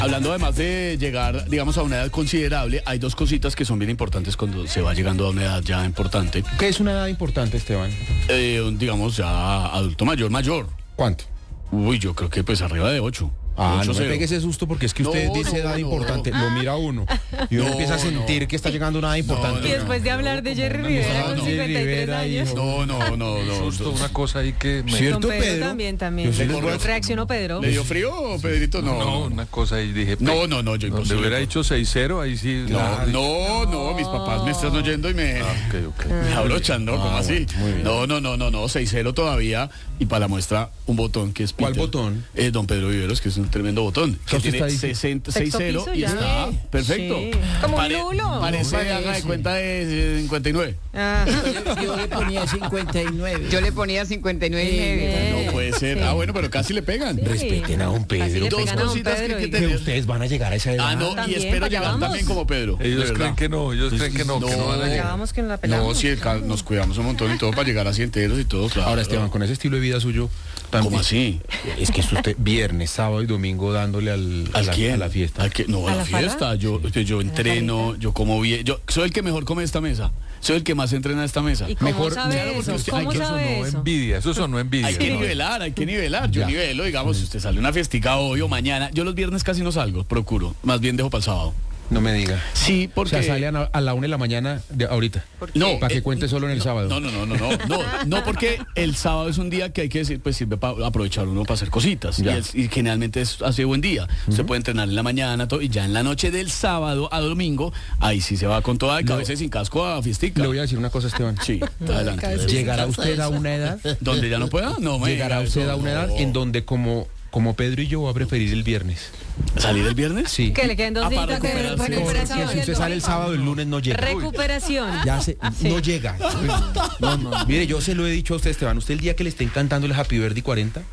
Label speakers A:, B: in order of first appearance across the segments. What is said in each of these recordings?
A: hablando además de llegar, digamos, a una edad considerable, hay dos cositas que son bien importantes cuando se va llegando a una edad ya importante.
B: ¿Qué es una edad importante, Esteban?
A: Digamos, ya adulto mayor.
B: ¿Cuánto?
A: Uy, yo creo que pues arriba de 8.
B: No me pegue ese susto porque es que usted dice edad importante, lo mira uno y uno empieza a sentir que está llegando a una edad importante.
C: Y después de hablar de Jerry Rivera con 53 años.
A: No.
D: Justo una cosa ahí que me...
B: ¿Cierto,
C: Pedro?
B: Pedro?
C: También.
A: ¿Le
C: Pedro.
A: ¿Le dio frío, Pedrito?
D: No, una cosa ahí dije...
A: No, yo
D: donde
A: imposible.
D: hubiera dicho 6-0, ahí sí...
A: No, mis papás me están oyendo y me abrochan, ¿no? ¿Cómo así? No, 6-0 todavía. Y para la muestra, un botón que es Peter.
B: ¿Cuál botón?
A: Don Pedro Viveros, que es un tremendo botón. Que
B: Entonces
A: tiene
B: está ahí.
A: 6-0 y está perfecto.
C: Sí. Como un nulo.
A: Parece, haga de cuenta de 59.
E: Yo le ponía 59.
F: Yo le ponía 59.9.
A: No puede ser.
C: Sí.
A: Bueno, pero casi le pegan.
C: Sí.
B: Respeten a don
C: Casi
B: Pedro.
C: le
A: Dos
C: pegan a don
A: cositas que
C: Pedro
A: hay que
C: y-
B: Que
A: tener.
B: ustedes van a llegar a esa edad.
A: No, y
C: También,
A: espero
C: para allá
A: llegar
C: vamos.
A: también como Pedro. de
D: Ellos
A: verdad.
D: creen que no, ellos creen que no van a
C: Ya
D: llegar.
C: vamos que nos la pelamos.
A: No, sí, nos cuidamos un montón y todo para llegar así enteros y todo, claro.
B: Ahora, Esteban, con ese estilo de vida suyo, también,
A: ¿Cómo así?
B: es que es usted viernes, sábado y domingo dándole a la fiesta.
A: No, a
C: ¿A
A: la
C: la farra?
A: fiesta. Yo entreno, yo como bien. Yo soy el que mejor come esta mesa. Soy el que más entrena esta mesa.
C: ¿Y cómo
B: Mejor-
C: sabe
A: claro, porque
C: eso?
A: usted-
C: ¿Cómo
A: hay que-
C: sabe
D: No,
C: eso?
D: envidia, eso sonó envidia.
A: Hay que
D: ¿no?
A: nivelar. Yo
B: Ya.
A: nivelo, digamos, si usted sale a una fiestica hoy o mañana. Yo los viernes casi no salgo, procuro. Más bien dejo para el sábado.
B: No me diga.
A: Sí,
B: O
A: porque...
B: sea, sale a la 1 de la mañana de ahorita.
A: No,
B: Para que cuente solo en el sábado.
A: No, porque el sábado es un día que hay que decir, pues sirve para aprovechar uno para hacer cositas.
B: Ya.
A: Y generalmente es así de buen día. Usted puede entrenar en la mañana todo, y ya en la noche del sábado a domingo, ahí sí se va con toda de cabeza y sin casco a fiestica.
B: Le voy a decir una cosa, Esteban.
A: Sí, adelante.
B: ¿Llegará usted a una edad?
A: ¿Donde ya no pueda? No, me
B: ¿Llegará
A: diga
B: usted
A: eso,
B: a una edad
A: no.
B: en donde como Pedro y yo va a preferir el viernes?
A: ¿Salir el viernes?
B: Sí.
C: Que le queden 2
A: para
C: días de
A: recuperarse.
C: recuperación.
B: Si usted sale el sábado, el lunes no llega.
C: Recuperación.
B: No llega. No. Mire, yo se lo he dicho a usted, Esteban. Usted el día que le estén cantando el Happy Birthday 40,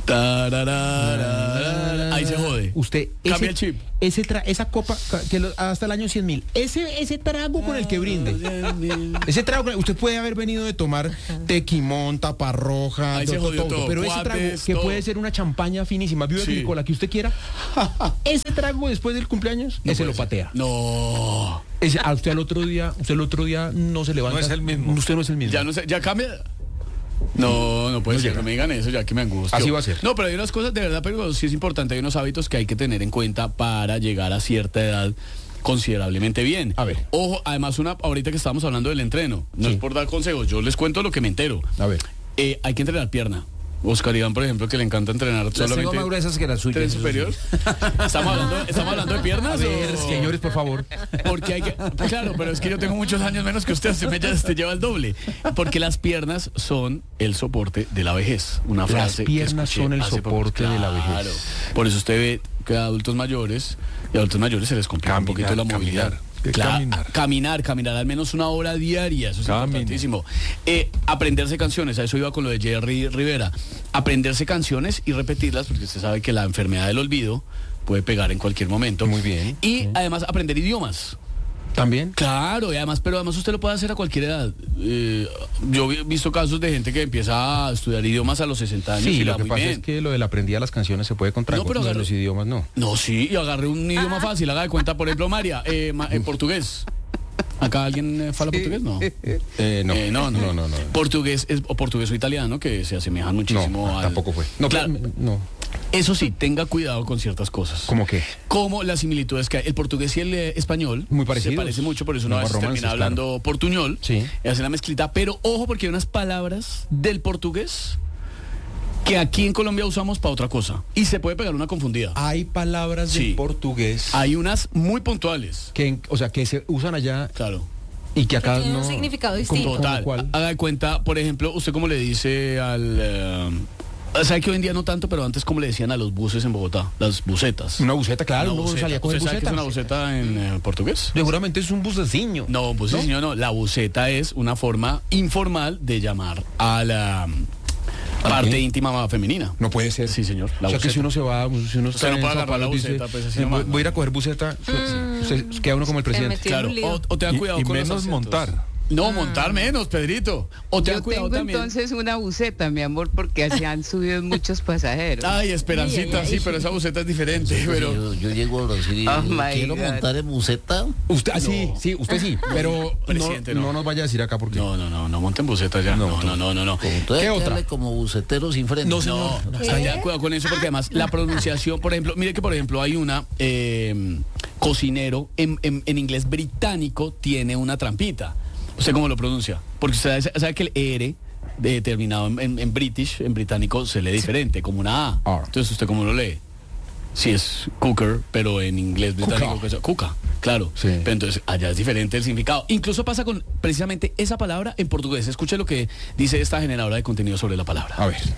A: Ahí se jode.
B: usted
A: Cambia el chip.
B: esa copa hasta el año 100.000, ese trago con el que brinde, ese trago, usted puede haber venido de tomar tequimón, taparroja,
A: Ahí se jodió todo,
B: pero ese trago
A: cuates,
B: que
A: todo.
B: puede ser una champaña finísima, viva
A: Sí.
B: con la que usted quiera, ese trago después del cumpleaños, ese lo patea.
A: No.
B: A usted el otro día no se levanta.
D: No es el mismo.
B: Usted no es el mismo.
A: Ya no sé, ya cambia. No puede ser, no me digan eso, ya que me angustio.
B: Así va a ser.
A: No, pero hay unas cosas de verdad, pero sí es importante, hay unos hábitos que hay que tener en cuenta para llegar a cierta edad considerablemente bien.
B: A ver.
A: Ojo, además ahorita que estábamos hablando del entreno, no
B: Sí.
A: es por dar consejos, yo les cuento lo que me entero.
B: A ver.
A: Hay que entrenar pierna. Oscar Iván, por ejemplo, que le encanta entrenar
E: Las tengo
A: solamente
E: más gruesas que las suyas.
A: tren
E: eso sí.
A: superior. ¿Estamos hablando de piernas?
B: A ver,
A: o-
B: señores, por favor.
A: Porque hay que, claro, pero es que yo tengo muchos años menos que usted te lleva el doble. Porque las piernas son el soporte de la vejez. Una
B: Las
A: frase. que
B: piernas
A: escuché
B: son el
A: hace poco.
B: soporte de la vejez.
A: Claro. Por eso usted ve que a adultos mayores se les complica un poquito la movilidad. Caminar al menos una hora diaria, eso es importantísimo. Aprenderse canciones, a eso iba con lo de Jerry Rivera. Aprenderse canciones y repetirlas, porque usted sabe que la enfermedad del olvido puede pegar en cualquier momento.
B: Muy bien.
A: Y además aprender idiomas.
B: ¿También?
A: Claro, y además usted lo puede hacer a cualquier edad. Yo he visto casos de gente que empieza a estudiar idiomas a los 60 años
B: Sí,
A: y le
B: lo
A: va
B: que
A: muy
B: pasa
A: bien.
B: es que lo del aprendí a las canciones se puede contraer,
A: No, pero
B: de
A: agarre-
B: los idiomas no.
A: No, sí, y agarré un idioma fácil, haga de cuenta, por ejemplo, María, en portugués. ¿Acá alguien fala portugués? No.
B: No.
A: Portugués o portugués o italiano, que se asemejan muchísimo
B: No,
A: al...
B: tampoco fue. No,
A: Claro.
B: no.
A: Eso sí, tenga cuidado con ciertas cosas.
B: ¿Cómo qué?
A: Como las similitudes que hay. El portugués y el español
B: Muy parecidos.
A: se parecen mucho, por eso una
B: Lenguas
A: vez
B: romances,
A: termina hablando portuñol,
B: Sí.
A: y hace la mezclita. Pero ojo, porque hay unas palabras del portugués que aquí en Colombia usamos para otra cosa. Y se puede pegar una confundida.
B: Hay palabras
A: Sí.
B: del portugués
A: Hay unas muy puntuales.
B: que se usan allá
A: Claro.
B: y que acá
C: tienen un
B: no.
C: significado
B: ¿Cómo-
C: distinto.
B: cómo
A: Total.
B: cuál?
A: Haga de cuenta, por ejemplo, usted cómo le dice al... sabe que hoy en día no tanto, pero antes como le decían a los buses en Bogotá, las busetas.
B: Una buceta, claro,
A: Una
B: uno
A: buseta.
B: salía a coger
A: ¿Usted sabe qué es una
B: busetas.
A: buseta en portugués?
B: Seguramente es un buceciño.
A: No, buceciño no. La buceta es una forma informal de llamar a la parte
B: qué?
A: íntima femenina.
B: No puede ser.
A: Sí, señor. La
B: O sea que
A: buceta.
B: si uno se va, si uno está
A: no
B: en
A: puede
B: Sao
A: agarrar la
B: Paulo, dice,
A: buceta, pues, así nomás,
B: voy a ir a coger buceta, se queda uno como el presidente.
C: metió en
A: Claro,
C: un lío.
A: o te da cuidado
D: y
A: con los
D: menos
A: acentos.
D: montar.
A: No, montar menos, Pedrito. O te
F: Yo
A: han cuidado
F: tengo
A: también.
F: entonces una buseta, mi amor, porque se han subido muchos pasajeros.
A: Ay, Esperancita, sí, pero esa buseta es diferente. Pero
E: Yo llego a Brasil y
F: Oh, my
E: quiero
F: God.
E: montar en buseta.
B: Usted, sí, usted sí, pero
A: Presidente,
B: no
A: no.
B: nos vaya a decir acá porque...
A: no monten buseta ya. No.
E: Como entonces
B: ¿Qué
E: hay que
B: otra?
E: darle como bucetero sin freno.
B: No, señor.
A: No, ya, cuidado con eso porque además la pronunciación, por ejemplo, mire que por ejemplo hay una cocinero en inglés británico tiene una trampita. ¿Usted cómo lo pronuncia? Porque usted sabe que el R terminado en British, en británico, se lee diferente, como una A.
B: R.
A: Entonces, ¿usted cómo lo lee? Sí, es cooker, pero en inglés británico, cuca, claro.
B: Sí.
A: Pero entonces, allá es diferente el significado. Incluso pasa con precisamente esa palabra en portugués. Escuche lo que dice esta generadora de contenido sobre la palabra.
B: A ver.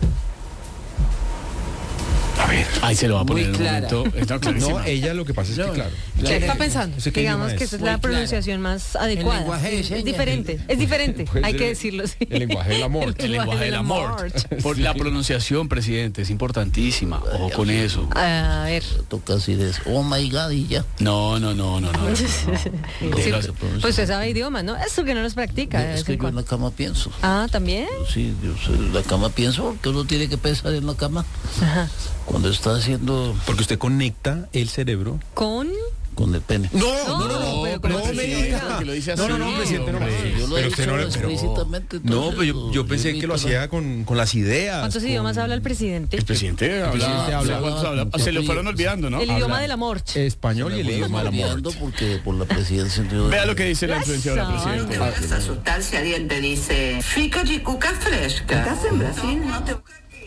A: Ahí se lo va a poner
E: Muy
A: en un
E: clara.
A: momento. Está clarísima.
B: No, ella lo que pasa es que, claro.
C: ¿Qué está pensando?
B: ¿Ese qué
C: Digamos
B: idioma
C: que
B: es?
C: esa es
E: Muy
C: la
E: clara.
C: pronunciación más adecuada.
E: lenguaje de
C: Es
E: señas.
C: diferente,
B: Puede
C: hay
B: ser
C: que decirlo así.
B: El lenguaje del amor.
A: El lenguaje del amor. Por la pronunciación, presidente, es importantísima. Ojo con eso.
C: A ver.
E: Toca decir eso. Oh my God, y ya.
A: No.
C: Sí,
A: Déjalo.
C: pues usted sabe idiomas, ¿no? Eso que no los practica. de
E: Es
C: vez
E: que
C: en
E: yo en
C: cuando.
E: la cama pienso.
C: Ah, ¿también?
E: Sí, yo en la cama pienso porque uno tiene que pensar en la cama.
C: Ajá.
E: Cuando está haciendo
B: Porque usted conecta el cerebro.
C: Con...
E: con el pene.
C: No, pero
B: no me diga.
A: Que lo dice así,
B: No, presidente, no.
A: hombre.
E: Yo lo
B: Pero
E: he
B: usted
E: dicho
B: no,
E: explícitamente.
B: No,
E: entonces,
B: pero yo pensé que lo hacía con las ideas.
C: ¿Cuántos idiomas habla el presidente?
A: El presidente habla. ¿Cuántos habla? Se le fueron olvidando, ¿no?
C: El idioma del amor.
B: Español y el idioma del amor.
E: Porque por la presidencia.
A: Vea lo que dice la influenciadora, presidente.
G: Essa sustancia diente dice, fica de cuca fresca. ¿Estás en Brasil? No te...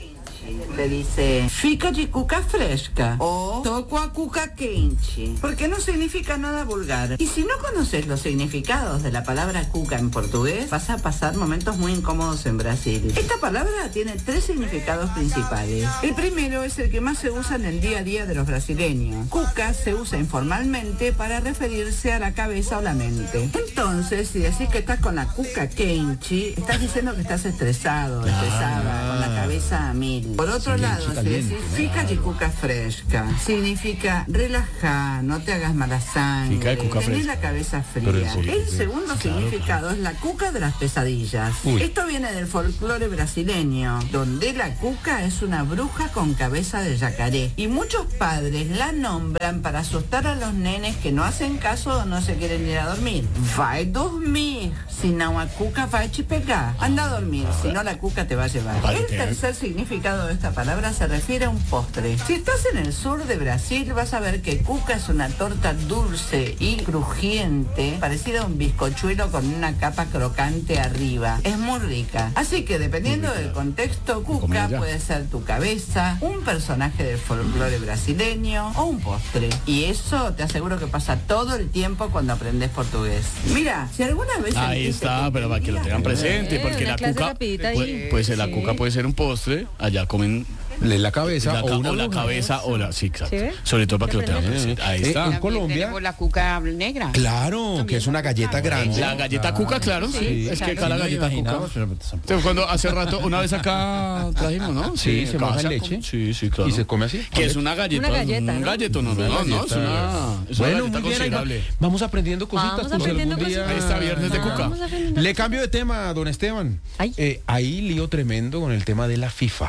G: Te dice, fica de cuca fresca o toco a cuca quente, porque no significa nada vulgar. Y si no conoces los significados de la palabra cuca en portugués, vas a pasar momentos muy incómodos en Brasil. Esta palabra tiene 3 significados principales. El primero es el que más se usa en el día a día de los brasileños. Cuca se usa informalmente para referirse a la cabeza o la mente. Entonces, si decís que estás con la cuca quente, estás diciendo que estás estresado, estresada, con la cabeza a mil. Por otro lado, si decís fica de cuca fresca, significa relaja, no te hagas mala sangre,
A: Fica de cuca
G: tenés
A: fresca.
G: la cabeza fría. El segundo significado es la cuca de las pesadillas. Esto viene del folclore brasileño, donde la cuca es una bruja con cabeza de yacaré. Y muchos padres la nombran para asustar a los nenes que no hacen caso o no se quieren ir a dormir. Vai dormir, si no a cuca va a te pegar. Anda a dormir, si no la cuca te va a llevar. El tercer significado de esta palabra se refiere a un postre. Si estás en el sur de Brasil, vas a ver que cuca es una torta dulce y crujiente, parecida a un bizcochuelo con una capa crocante arriba. Es muy rica. Así que dependiendo del contexto, cuca puede ser tu cabeza, un personaje del folclore brasileño o un postre. Y eso te aseguro que pasa todo el tiempo cuando aprendes portugués. Mira, si alguna vez...
A: Ahí
G: sentiste
A: está, pero para que lo tengan presente, porque
C: una
A: la
C: clase
A: cuca,
C: rapidita ahí.
A: pues la
C: Sí.
A: cuca puede ser un postre, allá comen
B: La cabeza o una
A: la
B: bruja.
A: cabeza o la, sí, exacto.
C: ¿Sí ve?
A: Sobre todo para que lo tengan presente. Ahí está.
B: En Colombia.
F: Tenemos la cuca negra.
B: Claro, que es una galleta grande.
A: La galleta cuca, claro.
C: Sí,
A: es que
C: claro.
A: acá la galleta cuca. Entonces, cuando hace rato, una vez acá trajimos, ¿no?
B: Sí, se
A: acá
B: moja en
A: se-
B: leche.
A: Sí, claro.
B: Y se come así.
A: Que es una galleta.
C: Una galleta,
A: Un
C: ¿no?
A: galleto, no, es una
B: Bueno,
A: galleta
B: muy bien, ahí
A: considerable.
B: vamos aprendiendo cositas.
C: Vamos
B: pues,
C: aprendiendo
B: algún día-
C: cositas.
A: Ahí está viernes de cuca.
C: Vamos aprendiendo.
B: Le cambio de tema, don Esteban.
C: Ay.
B: Ahí lío tremendo con el tema de la FIFA.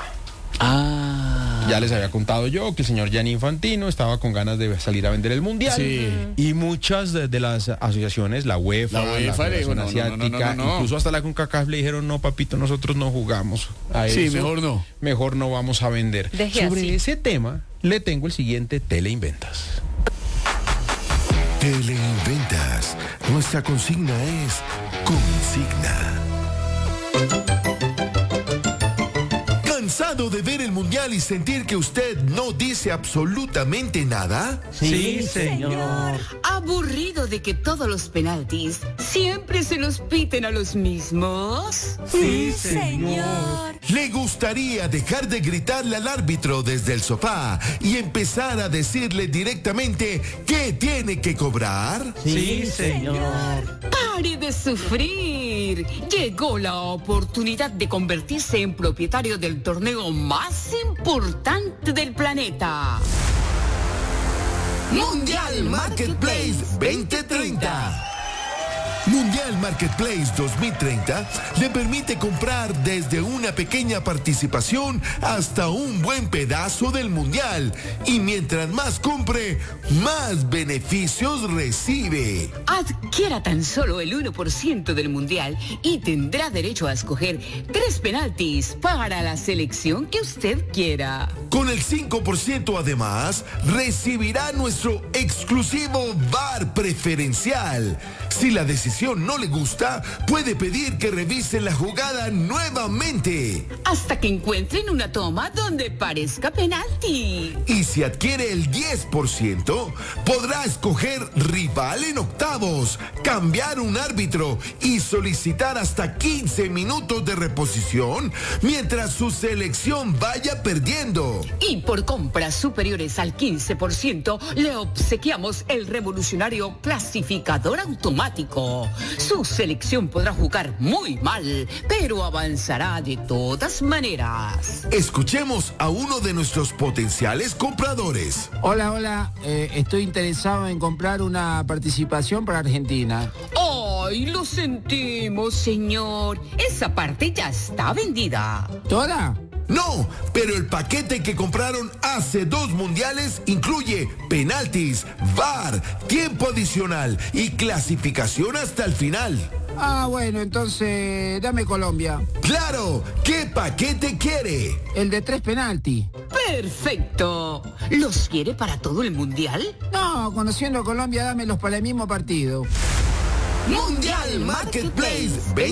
A: Ah.
B: Ya les había contado yo que el señor Gianni Infantino estaba con ganas de salir a vender el Mundial.
A: Sí.
B: Y muchas de las asociaciones, la UEFA,
A: La UEFA le dijo,
B: Federación
A: no,
B: Asiática,
A: no.
B: incluso hasta la CONCACAF le dijeron, no, papito, nosotros no jugamos a
A: Sí,
B: eso.
A: mejor no.
B: Mejor no vamos a vender.
C: Deje
B: Sobre
C: así.
B: ese tema, le tengo el siguiente Teleinventas.
H: Teleinventas. Nuestra consigna es consigna. ¿Cansado de ver el mundial y sentir que usted no dice absolutamente nada?
E: Sí, señor.
F: ¿Aburrido de que todos los penaltis siempre se los piten a los mismos?
E: Sí, señor.
H: ¿Le gustaría dejar de gritarle al árbitro desde el sofá y empezar a decirle directamente qué tiene que cobrar?
E: Sí, señor.
F: ¡Pare de sufrir! Llegó la oportunidad de convertirse en propietario del torneo más importante del planeta.
H: Mundial Marketplace 2030. Mundial Marketplace 2030 le permite comprar desde una pequeña participación hasta un buen pedazo del Mundial. Y mientras más compre, más beneficios recibe.
F: Adquiera tan solo el 1% del Mundial y tendrá derecho a escoger 3 penaltis para la selección que usted quiera.
H: Con el 5% además, recibirá nuestro exclusivo VAR preferencial. Si la decisión no le gusta, puede pedir que revisen la jugada nuevamente.
F: Hasta que encuentren una toma donde parezca penalti.
H: Y si adquiere el 10%, podrá escoger rival en octavos, cambiar un árbitro y solicitar hasta 15 minutos de reposición mientras su selección vaya perdiendo.
F: Y por compras superiores al 15%, le obsequiamos el revolucionario clasificador automático. Su selección podrá jugar muy mal, pero avanzará de todas maneras.
H: Escuchemos a uno de nuestros potenciales compradores.
I: Hola, estoy interesado en comprar una participación para Argentina.
F: ¡Ay, lo sentimos, señor! Esa parte ya está vendida.
I: ¿Toda?
H: No, pero el paquete que compraron hace 2 mundiales incluye penaltis, VAR, tiempo adicional y clasificación hasta el final.
I: Ah, bueno, entonces dame Colombia.
H: ¡Claro! ¿Qué paquete quiere?
I: El de 3 penaltis.
F: ¡Perfecto! ¿Los quiere para todo el mundial?
I: No, conociendo a Colombia, dámelos para el mismo partido.
H: Mundial Marketplace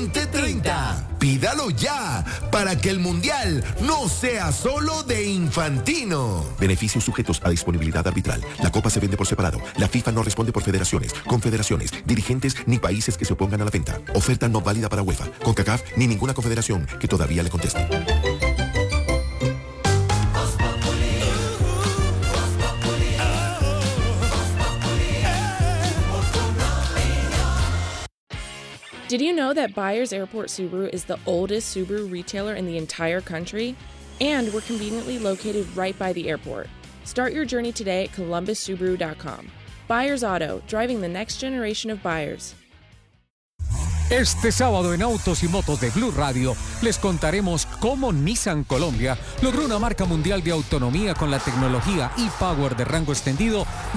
H: 2030. Pídalo ya para que el Mundial no sea solo de Infantino. Beneficios sujetos a disponibilidad arbitral. La Copa se vende por separado. La FIFA no responde por federaciones, confederaciones, dirigentes ni países que se opongan a la venta. Oferta no válida para UEFA, CONCACAF ni ninguna confederación que todavía le conteste.
J: Did you know that Byers Airport Subaru is the oldest Subaru retailer in the entire country? And we're conveniently located right by the airport. Start your journey today at columbussubaru.com. Byers Auto, driving the next generation of buyers.
K: Este sábado en Autos y Motos de Blue Radio les contaremos cómo Nissan Colombia logró una marca mundial de autonomía con la tecnología e-Power de rango extendido